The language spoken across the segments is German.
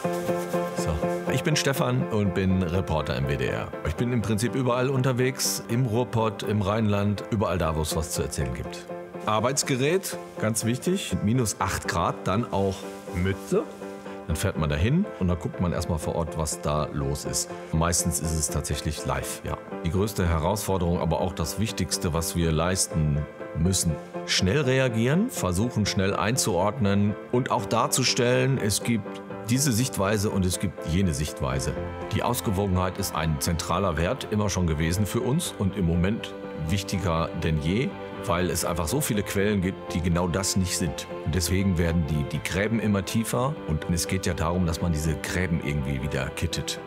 So, ich bin Stefan und bin Reporter im WDR. Ich bin im Prinzip überall unterwegs, im Ruhrpott, im Rheinland, überall da, wo es was zu erzählen gibt. Arbeitsgerät, ganz wichtig, minus 8 Grad, dann auch Mütze. Dann fährt man dahin und dann guckt man erstmal vor Ort, was da los ist. Meistens ist es tatsächlich live, ja. Die größte Herausforderung, aber auch das Wichtigste, was wir leisten müssen. Schnell reagieren, versuchen schnell einzuordnen und auch darzustellen, es gibt diese Sichtweise und es gibt jene Sichtweise. Die Ausgewogenheit ist ein zentraler Wert immer schon gewesen für uns und im Moment wichtiger denn je, weil es einfach so viele Quellen gibt, die genau das nicht sind. Und deswegen werden die Gräben immer tiefer und es geht ja darum, dass man diese Gräben irgendwie wieder kittet.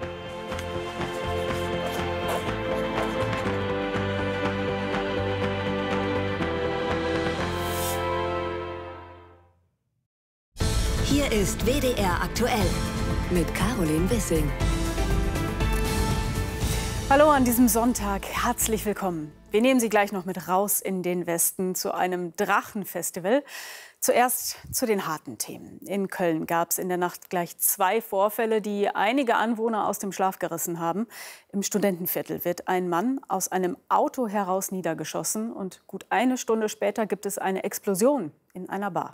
Hier ist WDR aktuell mit Caroline Wissing. Hallo an diesem Sonntag, herzlich willkommen. Wir nehmen Sie gleich noch mit raus in den Westen zu einem Drachenfestival. Zuerst zu den harten Themen. In Köln gab es in der Nacht gleich 2 Vorfälle, die einige Anwohner aus dem Schlaf gerissen haben. Im Studentenviertel wird ein Mann aus einem Auto heraus niedergeschossen und gut eine Stunde später gibt es eine Explosion in einer Bar.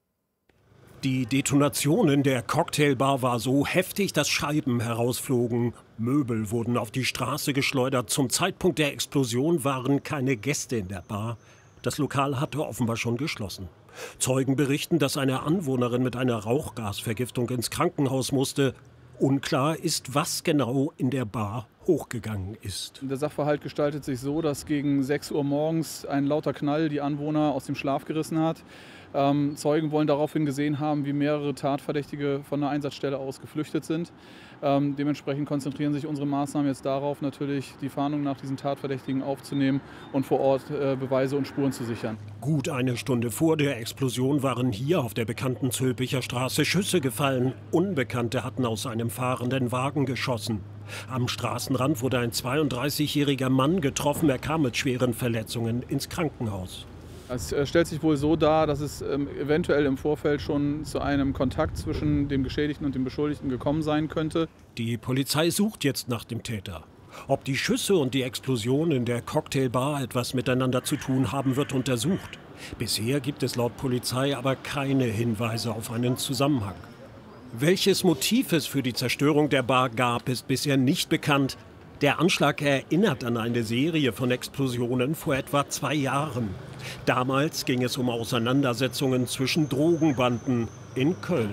Die Detonation in der Cocktailbar war so heftig, dass Scheiben herausflogen. Möbel wurden auf die Straße geschleudert. Zum Zeitpunkt der Explosion waren keine Gäste in der Bar. Das Lokal hatte offenbar schon geschlossen. Zeugen berichten, dass eine Anwohnerin mit einer Rauchgasvergiftung ins Krankenhaus musste. Unklar ist, was genau in der Bar hochgegangen ist. Der Sachverhalt gestaltet sich so, dass gegen 6 Uhr morgens ein lauter Knall die Anwohner aus dem Schlaf gerissen hat. Zeugen wollen daraufhin gesehen haben, wie mehrere Tatverdächtige von der Einsatzstelle aus geflüchtet sind. Dementsprechend konzentrieren sich unsere Maßnahmen jetzt darauf, natürlich die Fahndung nach diesen Tatverdächtigen aufzunehmen und vor Ort Beweise und Spuren zu sichern. Gut eine Stunde vor der Explosion waren hier auf der bekannten Zülpicher Straße Schüsse gefallen. Unbekannte hatten aus einem fahrenden Wagen geschossen. Am Straßenrand wurde ein 32-jähriger Mann getroffen. Er kam mit schweren Verletzungen ins Krankenhaus. Es stellt sich wohl so dar, dass es eventuell im Vorfeld schon zu einem Kontakt zwischen dem Geschädigten und dem Beschuldigten gekommen sein könnte. Die Polizei sucht jetzt nach dem Täter. Ob die Schüsse und die Explosion in der Cocktailbar etwas miteinander zu tun haben, wird untersucht. Bisher gibt es laut Polizei aber keine Hinweise auf einen Zusammenhang. Welches Motiv es für die Zerstörung der Bar gab, ist bisher nicht bekannt. Der Anschlag erinnert an eine Serie von Explosionen vor etwa 2 Jahren. Damals ging es um Auseinandersetzungen zwischen Drogenbanden in Köln.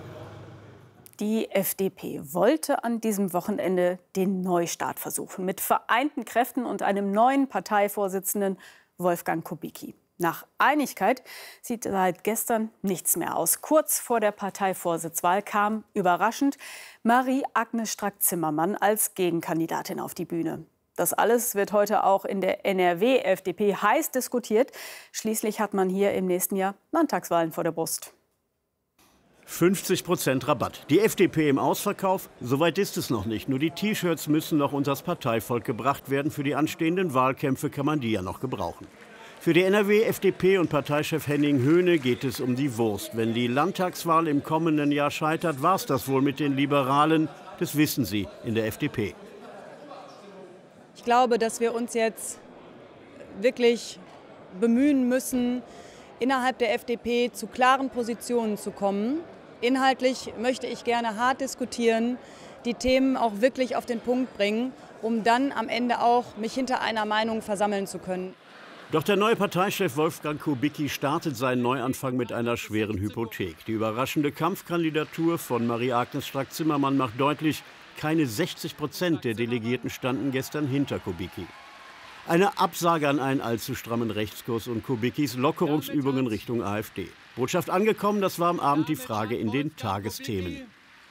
Die FDP wollte an diesem Wochenende den Neustart versuchen. Mit vereinten Kräften und einem neuen Parteivorsitzenden, Wolfgang Kubicki. Nach Einigkeit sieht seit gestern nichts mehr aus. Kurz vor der Parteivorsitzwahl kam überraschend Marie-Agnes Strack-Zimmermann als Gegenkandidatin auf die Bühne. Das alles wird heute auch in der NRW-FDP heiß diskutiert. Schließlich hat man hier im nächsten Jahr Landtagswahlen vor der Brust. 50% Rabatt. Die FDP im Ausverkauf? Soweit ist es noch nicht. Nur die T-Shirts müssen noch unters Parteivolk gebracht werden. Für die anstehenden Wahlkämpfe kann man die ja noch gebrauchen. Für die NRW-FDP und Parteichef Henning Höhne geht es um die Wurst. Wenn die Landtagswahl im kommenden Jahr scheitert, war es das wohl mit den Liberalen. Das wissen sie in der FDP. Ich glaube, dass wir uns jetzt wirklich bemühen müssen, innerhalb der FDP zu klaren Positionen zu kommen. Inhaltlich möchte ich gerne hart diskutieren, die Themen auch wirklich auf den Punkt bringen, um dann am Ende auch mich hinter einer Meinung versammeln zu können. Doch der neue Parteichef Wolfgang Kubicki startet seinen Neuanfang mit einer schweren Hypothek. Die überraschende Kampfkandidatur von Marie-Agnes Strack-Zimmermann macht deutlich, keine 60% der Delegierten standen gestern hinter Kubicki. Eine Absage an einen allzu strammen Rechtskurs und Kubickis Lockerungsübungen Richtung AfD. Botschaft angekommen, das war am Abend die Frage in den Tagesthemen.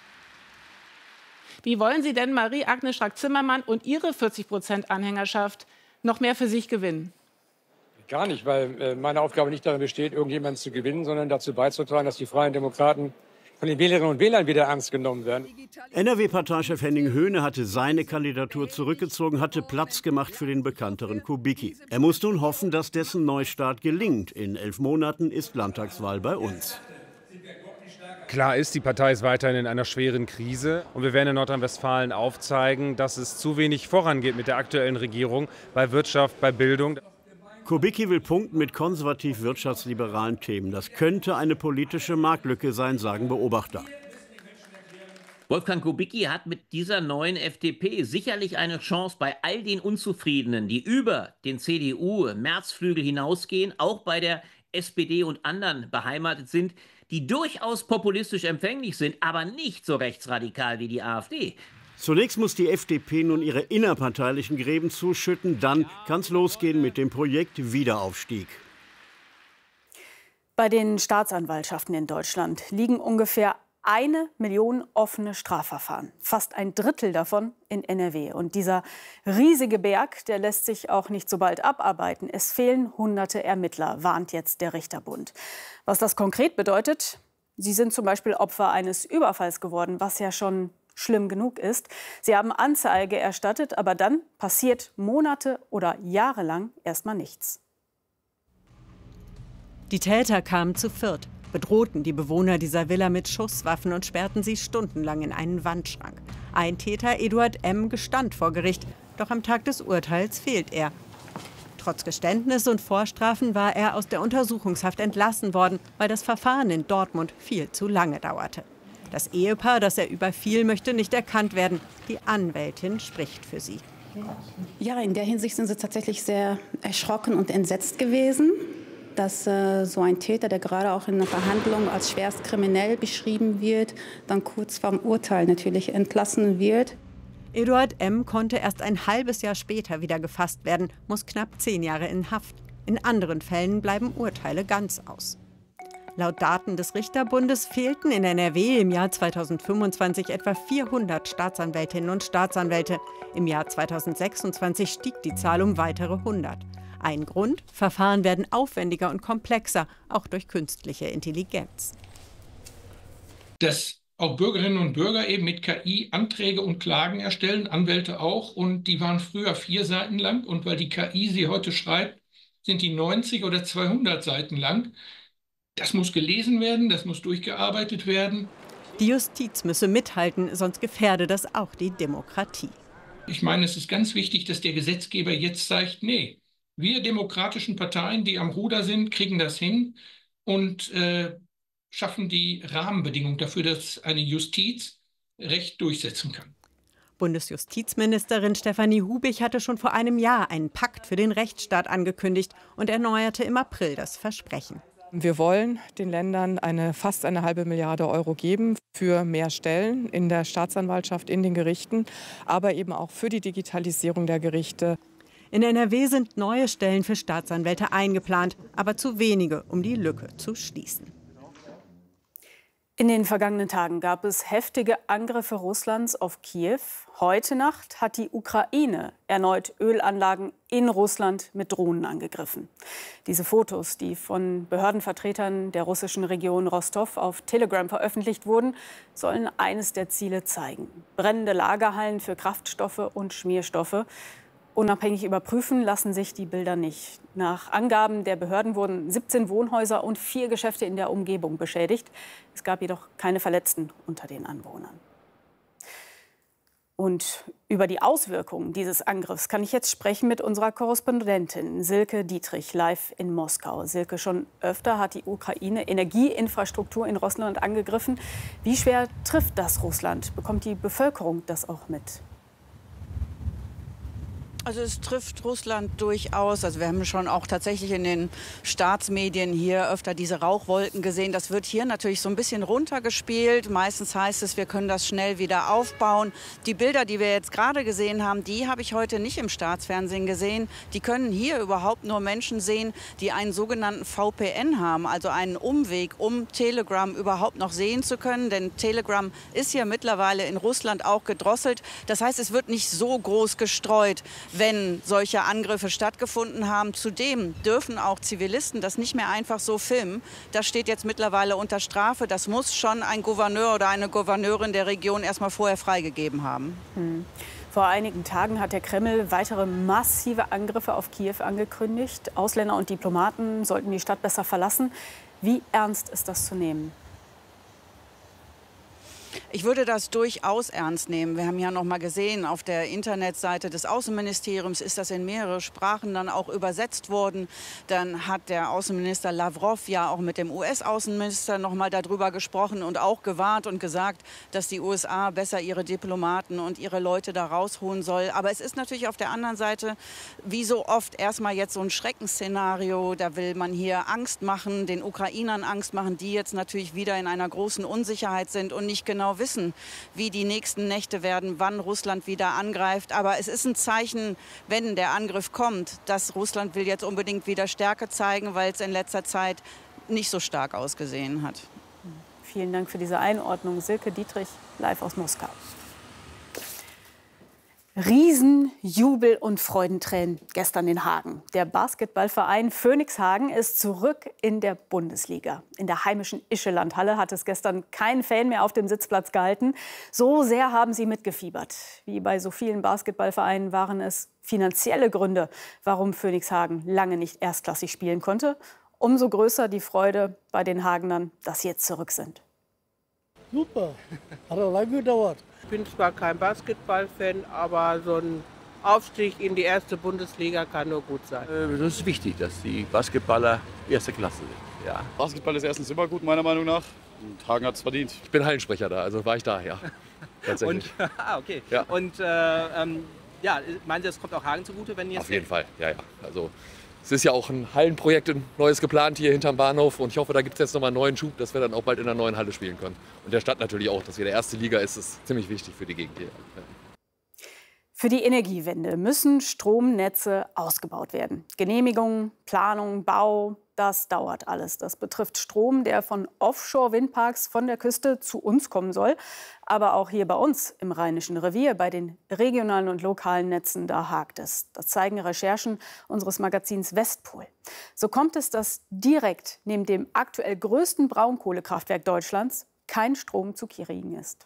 Wie wollen Sie denn Marie-Agnes Strack-Zimmermann und ihre 40% Anhängerschaft noch mehr für sich gewinnen? Gar nicht, weil meine Aufgabe nicht darin besteht, irgendjemanden zu gewinnen, sondern dazu beizutragen, dass die Freien Demokraten von den Wählerinnen und Wählern wieder ernst genommen werden. NRW-Parteichef Henning Höhne hatte seine Kandidatur zurückgezogen, hatte Platz gemacht für den bekannteren Kubicki. Er muss nun hoffen, dass dessen Neustart gelingt. In 11 Monaten ist Landtagswahl bei uns. Klar ist, die Partei ist weiterhin in einer schweren Krise. Und wir werden in Nordrhein-Westfalen aufzeigen, dass es zu wenig vorangeht mit der aktuellen Regierung bei Wirtschaft, bei Bildung. Kubicki will punkten mit konservativ-wirtschaftsliberalen Themen. Das könnte eine politische Marktlücke sein, sagen Beobachter. Wolfgang Kubicki hat mit dieser neuen FDP sicherlich eine Chance bei all den Unzufriedenen, die über den CDU-Märzflügel hinausgehen, auch bei der SPD und anderen beheimatet sind, die durchaus populistisch empfänglich sind, aber nicht so rechtsradikal wie die AfD. Zunächst muss die FDP nun ihre innerparteilichen Gräben zuschütten, dann kann es losgehen mit dem Projekt Wiederaufstieg. Bei den Staatsanwaltschaften in Deutschland liegen ungefähr 1 Million offene Strafverfahren. Fast ein Drittel davon in NRW. Und dieser riesige Berg, der lässt sich auch nicht so bald abarbeiten. Es fehlen hunderte Ermittler, warnt jetzt der Richterbund. Was das konkret bedeutet? Sie sind zum Beispiel Opfer eines Überfalls geworden, was ja schon schlimm genug ist. Sie haben Anzeige erstattet, aber dann passiert Monate oder Jahre lang erstmal nichts. Die Täter kamen zu viert, bedrohten die Bewohner dieser Villa mit Schusswaffen und sperrten sie stundenlang in einen Wandschrank. Ein Täter, Eduard M., gestand vor Gericht, doch am Tag des Urteils fehlt er. Trotz Geständnis und Vorstrafen war er aus der Untersuchungshaft entlassen worden, weil das Verfahren in Dortmund viel zu lange dauerte. Das Ehepaar, das er überfiel, möchte nicht erkannt werden. Die Anwältin spricht für sie. Ja, in der Hinsicht sind sie tatsächlich sehr erschrocken und entsetzt gewesen, dass so ein Täter, der gerade auch in einer Verhandlung als schwerst kriminell beschrieben wird, dann kurz vorm Urteil natürlich entlassen wird. Eduard M. konnte erst ein halbes Jahr später wieder gefasst werden, muss knapp 10 Jahre in Haft. In anderen Fällen bleiben Urteile ganz aus. Laut Daten des Richterbundes fehlten in NRW im Jahr 2025 etwa 400 Staatsanwältinnen und Staatsanwälte. Im Jahr 2026 stieg die Zahl um weitere 100. Ein Grund: Verfahren werden aufwendiger und komplexer, auch durch künstliche Intelligenz. Dass auch Bürgerinnen und Bürger eben mit KI Anträge und Klagen erstellen, Anwälte auch, und die waren früher 4 Seiten lang, und weil die KI sie heute schreibt, sind die 90 oder 200 Seiten lang. Das muss gelesen werden, das muss durchgearbeitet werden. Die Justiz müsse mithalten, sonst gefährde das auch die Demokratie. Ich meine, es ist ganz wichtig, dass der Gesetzgeber jetzt sagt, nee, wir demokratischen Parteien, die am Ruder sind, kriegen das hin und schaffen die Rahmenbedingungen dafür, dass eine Justiz Recht durchsetzen kann. Bundesjustizministerin Stefanie Hubig hatte schon vor einem Jahr einen Pakt für den Rechtsstaat angekündigt und erneuerte im April das Versprechen. Wir wollen den Ländern fast eine halbe Milliarde Euro geben für mehr Stellen in der Staatsanwaltschaft, in den Gerichten, aber eben auch für die Digitalisierung der Gerichte. In NRW sind neue Stellen für Staatsanwälte eingeplant, aber zu wenige, um die Lücke zu schließen. In den vergangenen Tagen gab es heftige Angriffe Russlands auf Kiew. Heute Nacht hat die Ukraine erneut Ölanlagen in Russland mit Drohnen angegriffen. Diese Fotos, die von Behördenvertretern der russischen Region Rostov auf Telegram veröffentlicht wurden, sollen eines der Ziele zeigen: brennende Lagerhallen für Kraftstoffe und Schmierstoffe. Unabhängig überprüfen lassen sich die Bilder nicht. Nach Angaben der Behörden wurden 17 Wohnhäuser und 4 Geschäfte in der Umgebung beschädigt. Es gab jedoch keine Verletzten unter den Anwohnern. Und über die Auswirkungen dieses Angriffs kann ich jetzt sprechen mit unserer Korrespondentin Silke Dietrich, live in Moskau. Silke, schon öfter hat die Ukraine Energieinfrastruktur in Russland angegriffen. Wie schwer trifft das Russland? Bekommt die Bevölkerung das auch mit? Also es trifft Russland durchaus. Also wir haben schon auch tatsächlich in den Staatsmedien hier öfter diese Rauchwolken gesehen. Das wird hier natürlich so ein bisschen runtergespielt. Meistens heißt es, wir können das schnell wieder aufbauen. Die Bilder, die wir jetzt gerade gesehen haben, die habe ich heute nicht im Staatsfernsehen gesehen. Die können hier überhaupt nur Menschen sehen, die einen sogenannten VPN haben, also einen Umweg, um Telegram überhaupt noch sehen zu können. Denn Telegram ist ja mittlerweile in Russland auch gedrosselt. Das heißt, es wird nicht so groß gestreut, wenn solche Angriffe stattgefunden haben. Zudem dürfen auch Zivilisten das nicht mehr einfach so filmen. Das steht jetzt mittlerweile unter Strafe. Das muss schon ein Gouverneur oder eine Gouverneurin der Region erst mal vorher freigegeben haben. Vor einigen Tagen hat der Kreml weitere massive Angriffe auf Kiew angekündigt. Ausländer und Diplomaten sollten die Stadt besser verlassen. Wie ernst ist das zu nehmen? Ich würde das durchaus ernst nehmen. Wir haben ja noch mal gesehen, auf der Internetseite des Außenministeriums ist das in mehrere Sprachen dann auch übersetzt worden. Dann hat der Außenminister Lavrov ja auch mit dem US-Außenminister noch mal darüber gesprochen und auch gewarnt und gesagt, dass die USA besser ihre Diplomaten und ihre Leute da rausholen soll. Aber es ist natürlich auf der anderen Seite, wie so oft, erstmal jetzt so ein Schreckensszenario. Da will man hier Angst machen, den Ukrainern Angst machen, die jetzt natürlich wieder in einer großen Unsicherheit sind und nicht genau wissen, wie die nächsten Nächte werden, wann Russland wieder angreift. Aber es ist ein Zeichen, wenn der Angriff kommt, dass Russland will jetzt unbedingt wieder Stärke zeigen, weil es in letzter Zeit nicht so stark ausgesehen hat. Vielen Dank für diese Einordnung. Silke Dietrich, live aus Moskau. Riesenjubel und Freudentränen gestern in Hagen. Der Basketballverein Phönix Hagen ist zurück in der Bundesliga. In der heimischen Ischelandhalle hat es gestern kein Fan mehr auf dem Sitzplatz gehalten. So sehr haben sie mitgefiebert. Wie bei so vielen Basketballvereinen waren es finanzielle Gründe, warum Phönix Hagen lange nicht erstklassig spielen konnte. Umso größer die Freude bei den Hagenern, dass sie jetzt zurück sind. Super, hat auch lange gedauert. Ich bin zwar kein Basketballfan, aber so ein Aufstieg in die erste Bundesliga kann nur gut sein. Das ist wichtig, dass die Basketballer erste Klasse sind. Ja. Basketball ist erstens immer gut, meiner Meinung nach. Und Hagen hat es verdient. Ich bin Hallensprecher da, also war ich da, ja. Tatsächlich. Okay. Ja. Und ja, meinen Sie, das kommt auch Hagen zugute, wenn jetzt... Auf jeden Fall, ja. Also es ist ja auch ein Hallenprojekt, ein neues geplant hier hinterm Bahnhof. Und ich hoffe, da gibt es jetzt noch mal einen neuen Schub, dass wir dann auch bald in der neuen Halle spielen können. Und der Stadt natürlich auch, dass wir der erste Liga ist ziemlich wichtig für die Gegend hier. Für die Energiewende müssen Stromnetze ausgebaut werden. Genehmigungen, Planung, Bau, das dauert alles. Das betrifft Strom, der von Offshore-Windparks von der Küste zu uns kommen soll. Aber auch hier bei uns im Rheinischen Revier, bei den regionalen und lokalen Netzen, da hakt es. Das zeigen Recherchen unseres Magazins Westpol. So kommt es, dass direkt neben dem aktuell größten Braunkohlekraftwerk Deutschlands kein Strom zu kriegen ist.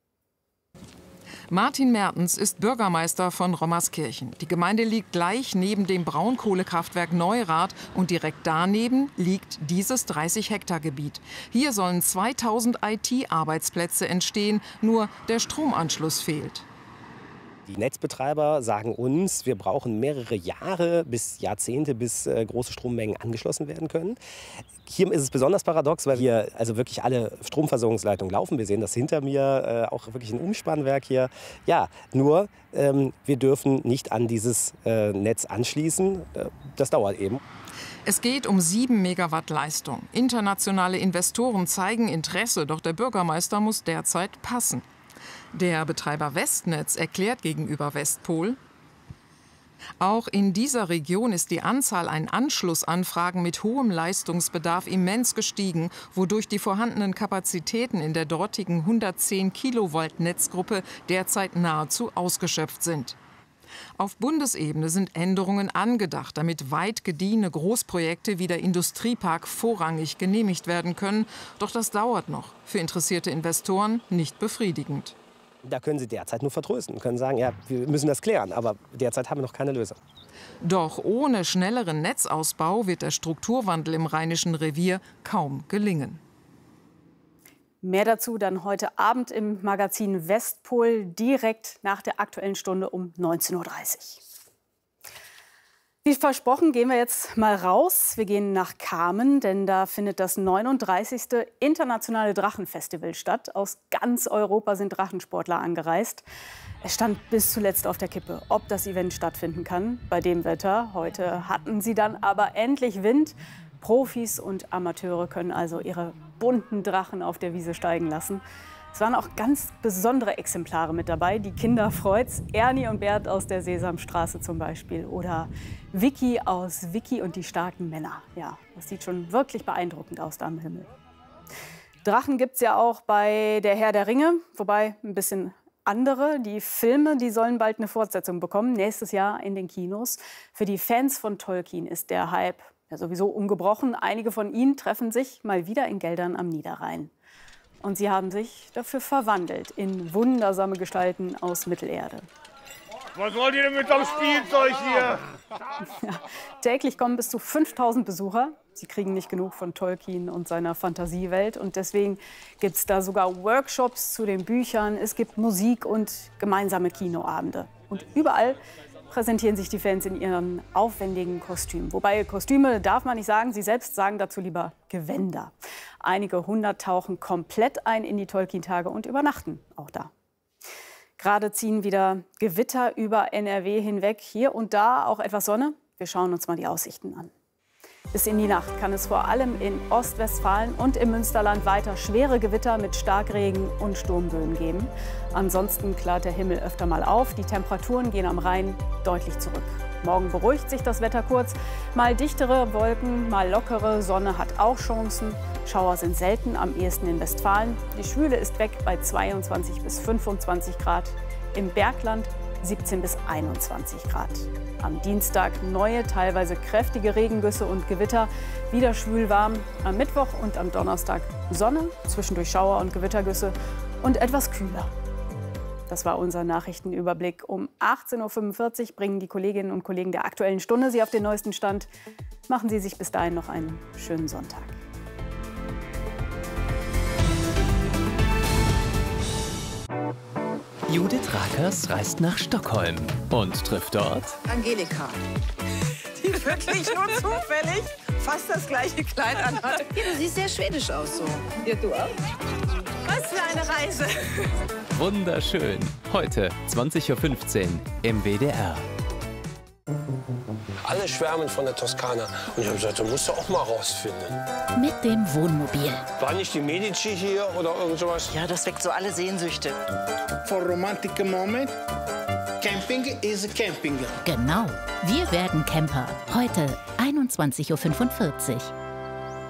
Martin Mertens ist Bürgermeister von Rommerskirchen. Die Gemeinde liegt gleich neben dem Braunkohlekraftwerk Neurath und direkt daneben liegt dieses 30-Hektar-Gebiet. Hier sollen 2000 IT-Arbeitsplätze entstehen, nur der Stromanschluss fehlt. Die Netzbetreiber sagen uns, wir brauchen mehrere Jahre bis Jahrzehnte, bis große Strommengen angeschlossen werden können. Hier ist es besonders paradox, weil hier also wirklich alle Stromversorgungsleitungen laufen. Wir sehen das hinter mir, auch wirklich ein Umspannwerk hier. Ja, nur wir dürfen nicht an dieses Netz anschließen. Das dauert eben. Es geht um 7 Megawatt Leistung. Internationale Investoren zeigen Interesse, doch der Bürgermeister muss derzeit passen. Der Betreiber Westnetz erklärt gegenüber Westpol: Auch in dieser Region ist die Anzahl an Anschlussanfragen mit hohem Leistungsbedarf immens gestiegen, wodurch die vorhandenen Kapazitäten in der dortigen 110 Kilovolt Netzgruppe derzeit nahezu ausgeschöpft sind. Auf Bundesebene sind Änderungen angedacht, damit weit gediehene Großprojekte wie der Industriepark vorrangig genehmigt werden können. Doch das dauert noch. Für interessierte Investoren nicht befriedigend. Da können Sie derzeit nur vertrösten, können sagen, ja, wir müssen das klären, aber derzeit haben wir noch keine Lösung. Doch ohne schnelleren Netzausbau wird der Strukturwandel im Rheinischen Revier kaum gelingen. Mehr dazu dann heute Abend im Magazin Westpol, direkt nach der Aktuellen Stunde um 19:30 Uhr. Wie versprochen gehen wir jetzt mal raus. Wir gehen nach Kamen, denn da findet das 39. Internationale Drachenfestival statt. Aus ganz Europa sind Drachensportler angereist. Es stand bis zuletzt auf der Kippe, ob das Event stattfinden kann bei dem Wetter. Heute hatten sie dann aber endlich Wind. Profis und Amateure können also ihre bunten Drachen auf der Wiese steigen lassen. Es waren auch ganz besondere Exemplare mit dabei. Die Kinder freut's. Ernie und Bert aus der Sesamstraße zum Beispiel. Oder Vicky aus Vicky und die starken Männer. Ja, das sieht schon wirklich beeindruckend aus da am Himmel. Drachen gibt es ja auch bei Der Herr der Ringe. Wobei ein bisschen andere. Die Filme, die sollen bald eine Fortsetzung bekommen. Nächstes Jahr in den Kinos. Für die Fans von Tolkien ist der Hype ja sowieso ungebrochen. Einige von ihnen treffen sich mal wieder in Geldern am Niederrhein. Und sie haben sich dafür verwandelt in wundersame Gestalten aus Mittelerde. Was wollt ihr denn mit dem Spielzeug hier? Ja, täglich kommen bis zu 5000 Besucher. Sie kriegen nicht genug von Tolkien und seiner Fantasiewelt. Und deswegen gibt es da sogar Workshops zu den Büchern. Es gibt Musik und gemeinsame Kinoabende. Und überall präsentieren sich die Fans in ihren aufwendigen Kostümen. Wobei Kostüme darf man nicht sagen, sie selbst sagen dazu lieber Gewänder. Einige hundert tauchen komplett ein in die Tolkien-Tage und übernachten auch da. Gerade ziehen wieder Gewitter über NRW hinweg. Hier und da auch etwas Sonne. Wir schauen uns mal die Aussichten an. Bis in die Nacht kann es vor allem in Ostwestfalen und im Münsterland weiter schwere Gewitter mit Starkregen und Sturmböen geben. Ansonsten klart der Himmel öfter mal auf. Die Temperaturen gehen am Rhein deutlich zurück. Morgen beruhigt sich das Wetter kurz. Mal dichtere Wolken, mal lockere Sonne hat auch Chancen. Schauer sind selten, am ehesten in Westfalen. Die Schwüle ist weg bei 22 bis 25 Grad. Im Bergland 17 bis 21 Grad. Am Dienstag neue, teilweise kräftige Regengüsse und Gewitter, wieder schwül warm. Am Mittwoch und am Donnerstag Sonne, zwischendurch Schauer und Gewittergüsse und etwas kühler. Das war unser Nachrichtenüberblick. Um 18:45 Uhr bringen die Kolleginnen und Kollegen der Aktuellen Stunde Sie auf den neuesten Stand. Machen Sie sich bis dahin noch einen schönen Sonntag. Judith Rakers reist nach Stockholm und trifft dort Angelika, die wirklich nur zufällig fast das gleiche Kleid anhat. Ja, du siehst sehr schwedisch aus so. Ja, du auch. Was für eine Reise. Wunderschön. Heute 20:15 Uhr im WDR. Alle schwärmen von der Toskana. Und ich habe gesagt, du musst du auch mal rausfinden. Mit dem Wohnmobil. War nicht die Medici hier oder irgend sowas? Ja, das weckt so alle Sehnsüchte. For romantic moment, camping is camping. Genau. Wir werden Camper. Heute 21:45 Uhr.